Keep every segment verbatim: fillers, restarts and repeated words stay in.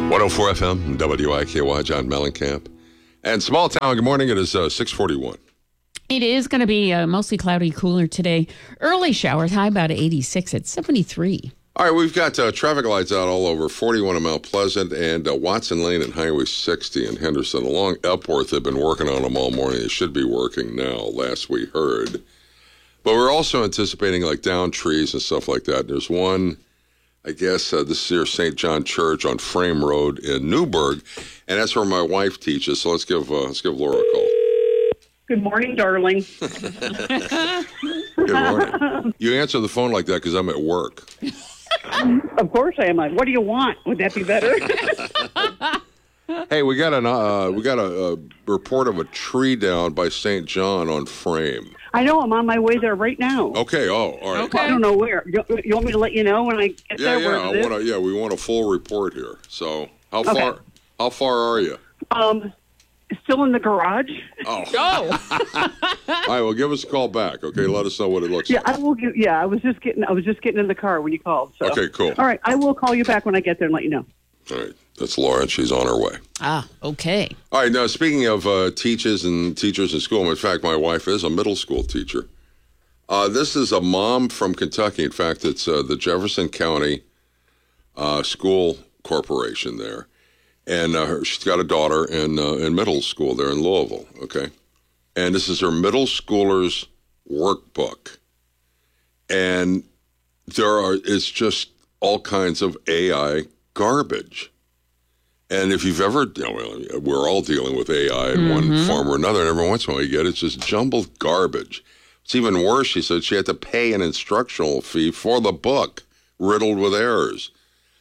one oh four F M, W I K Y, John Mellencamp. And Small Town, good morning. It is uh, six forty-one. It is going to be uh, mostly cloudy, cooler today. Early showers, high about eighty-six at seventy-three. All right, we've got uh, traffic lights out all over forty-one in Mount Pleasant and uh, Watson Lane and Highway sixty in Henderson. Along Epworth, they've been working on them all morning. They should be working now, last we heard. But we're also anticipating like down trees and stuff like that. There's one, I guess, uh, this is here Saint John Church on Frame Road in Newburgh, and that's where my wife teaches. So let's give uh, let's give Laura a call. Good morning, darling. Good morning. You answer the phone like that because I'm at work. Of course I am. What do you want? Would that be better? Hey, we got an uh, we got a, a report of a tree down by Saint John on Frame. I know. I'm on my way there right now. Okay. Oh, all right. Okay. I don't know where. You, you want me to let you know when I get Yeah, there? yeah. Where I it is? want to. Yeah, we want a full report here. So, how Okay. far? How far are you? Um, still in the garage. Oh. Oh, All right. Well, give us a call back. Okay. Let us know what it looks Yeah, like. I will. Give, yeah, I was just getting. I was just getting in the car when you called. So. Okay. Cool. All right. I will call you back when I get there and let you know. All right. That's Laura, and she's on her way. ah, okay. All right. Now, speaking of uh, teachers and teachers in school, in fact, my wife is a middle school teacher. Uh, this is a mom from Kentucky. In fact, it's uh, the Jefferson County uh, School Corporation there. And uh, her, she's got a daughter in, uh, in middle school there in Louisville, okay? And this is her middle schooler's workbook. And there are, it's just all kinds of A I garbage. And if you've ever, you know, we're all dealing with A I in one form or another, and every once in a while you get it's just jumbled garbage. It's even worse, she said she had to pay an instructional fee for the book, riddled with errors.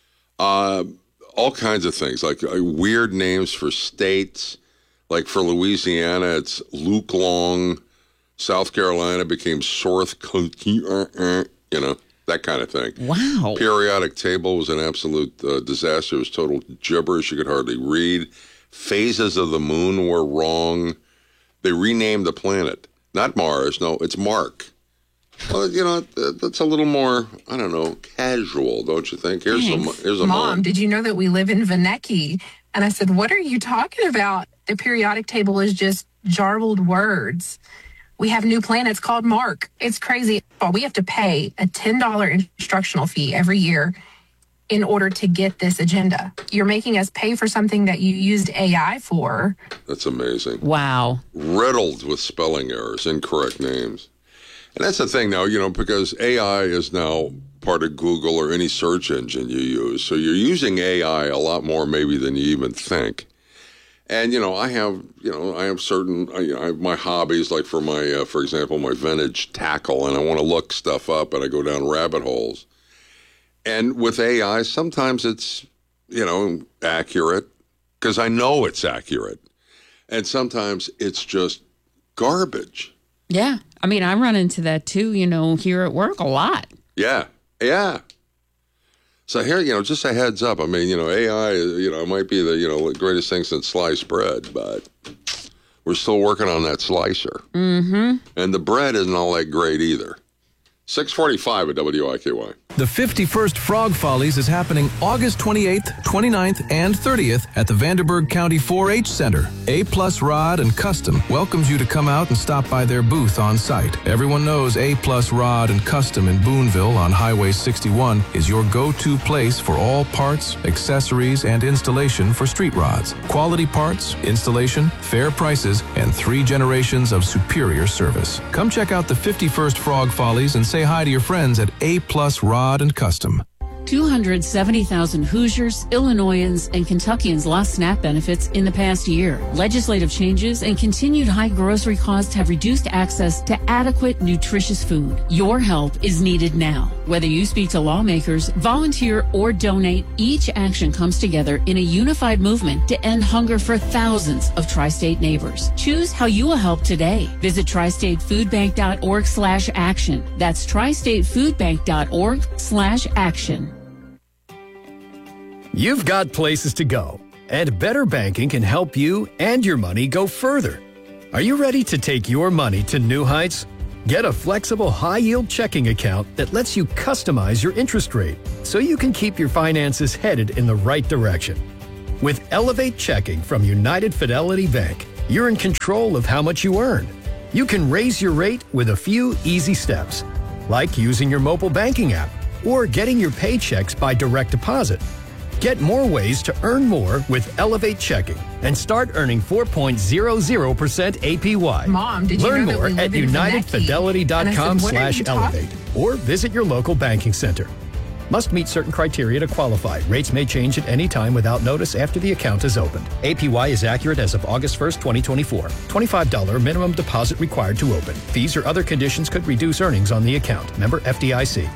Uh, all kinds of things, like uh, weird names for states. Like for Louisiana, it's Luke Long. South Carolina became Sorth, you know, that kind of thing. Wow. Periodic table was an absolute uh, disaster. It was total gibberish. You could hardly read. Phases of the moon were wrong. They renamed the planet. Not Mars. No, it's Mark. Well, you know, that's a little more, I don't know, casual, don't you think? Here's a, here's a Mom, mom. did you know that we live in Veneki? And I said, what are you talking about? The periodic table is just jarbled words. We have new planets called Mark. It's crazy. We have to pay a ten dollars instructional fee every year in order to get this agenda. You're making us pay for something that you used A I for. That's amazing. Wow. Riddled with spelling errors, incorrect names. And that's the thing now, you know, because A I is now part of Google or any search engine you use. So you're using A I a lot more maybe than you even think. And, you know, I have, you know, I have certain, I, I have my hobbies, like for my, uh, for example, my vintage tackle, and I want to look stuff up and I go down rabbit holes. And with A I, sometimes it's, you know, accurate because I know it's accurate. And sometimes it's just garbage. Yeah. I mean, I run into that too, you know, here at work a lot. Yeah. Yeah. So here, you know, just a heads up. I mean, you know, A I, you know, it might be the, you know, greatest thing since sliced bread, but we're still working on that slicer. Mm-hmm. And the bread isn't all that great either. six forty-five at W I K Y. The fifty-first Frog Follies is happening August twenty-eighth, twenty-ninth, and thirtieth at the Vanderburgh County four H Center. A-Plus Rod and Custom welcomes you to come out and stop by their booth on site. Everyone knows A-Plus Rod and Custom in Boonville on Highway sixty-one is your go-to place for all parts, accessories, and installation for street rods. Quality parts, installation, fair prices, and three generations of superior service. Come check out the fifty-first Frog Follies and say hi to your friends at A-Plus Rod and Custom. two hundred seventy thousand Hoosiers, Illinoisans, and Kentuckians lost SNAP benefits in the past year. Legislative changes and continued high grocery costs have reduced access to adequate, nutritious food. Your help is needed now. Whether you speak to lawmakers, volunteer, or donate, each action comes together in a unified movement to end hunger for thousands of tri-state neighbors. Choose how you will help today. Visit tristatefoodbank.org slash action. That's tristatefoodbank.org slash action. You've got places to go, and Better Banking can help you and your money go further. Are you ready to take your money to new heights? Get a flexible, high-yield checking account that lets you customize your interest rate so you can keep your finances headed in the right direction. With Elevate Checking from United Fidelity Bank, you're in control of how much you earn. You can raise your rate with a few easy steps, like using your mobile banking app or getting your paychecks by direct deposit. Get more ways to earn more with Elevate Checking and start earning four point zero zero percent A P Y. Mom, did you Learn know that more we live at in united fidelity dot com And I said, "What are slash you talking-" elevate or visit your local banking center. Must meet certain criteria to qualify. Rates may change at any time without notice after the account is opened. A P Y is accurate as of August first, twenty twenty-four. twenty-five dollars minimum deposit required to open. Fees or other conditions could reduce earnings on the account. Member F D I C.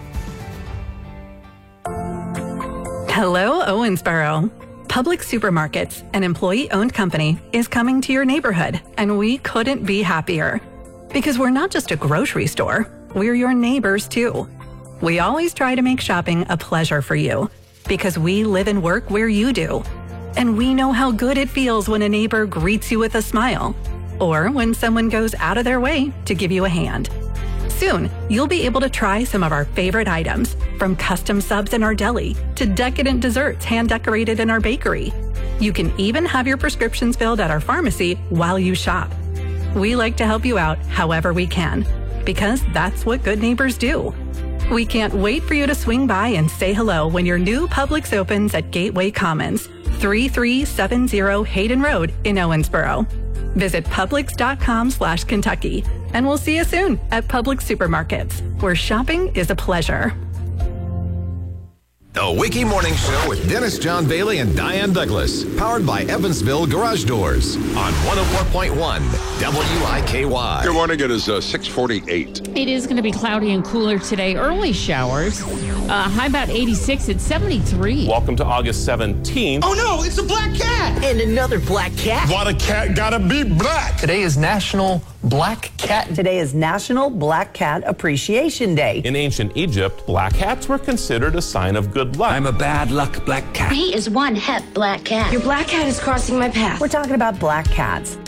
Hello, Owensboro. Public Supermarkets, an employee-owned company, is coming to your neighborhood, and we couldn't be happier. Because we're not just a grocery store, we're your neighbors too. We always try to make shopping a pleasure for you, because we live and work where you do. And we know how good it feels when a neighbor greets you with a smile, or when someone goes out of their way to give you a hand. Soon, you'll be able to try some of our favorite items, from custom subs in our deli to decadent desserts hand-decorated in our bakery. You can even have your prescriptions filled at our pharmacy while you shop. We like to help you out however we can, because that's what good neighbors do. We can't wait for you to swing by and say hello when your new Publix opens at Gateway Commons, thirty-three seventy Hayden Road in Owensboro. Visit Publix.com slash Kentucky, and we'll see you soon at Publix Supermarkets, where shopping is a pleasure. The Wiki Morning Show with Dennis John Bailey and Diane Douglas. Powered by Evansville Garage Doors on one oh four point one W I K Y. Good morning. It is uh, six forty-eight. It is going to be cloudy and cooler today. Early showers. Uh, high about eighty-six. It's seventy-three. Welcome to August seventeenth. Oh no, it's a black cat! And another black cat. Why the cat gotta be black? Today is National Black Cat. Today is National Black Cat Appreciation Day. In ancient Egypt, black cats were considered a sign of good luck. I'm a bad luck black cat. He is one hep black cat. Your black cat is crossing my path. We're talking about black cats.